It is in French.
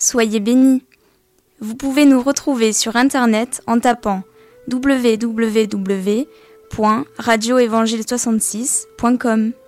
soyez bénis. Vous pouvez nous retrouver sur internet en tapant www.radioévangile66.com.